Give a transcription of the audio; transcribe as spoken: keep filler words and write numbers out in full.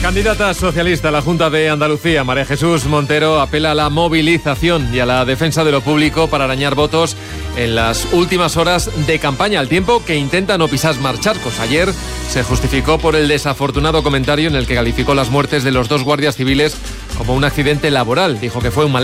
candidata socialista a la Junta de Andalucía, María Jesús Montero, apela a la movilización y a la defensa de lo público para arañar votos en las últimas horas de campaña, al tiempo que intenta no pisar charcos. Ayer se justificó por el desafortunado comentario en el que calificó las muertes de los dos guardias civiles como un accidente laboral. Dijo que fue un mal